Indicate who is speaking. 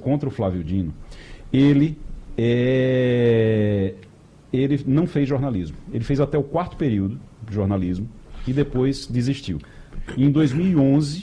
Speaker 1: contra o Flávio Dino, ele não fez jornalismo. Ele fez até o 4º período de jornalismo e depois desistiu. E em 2011,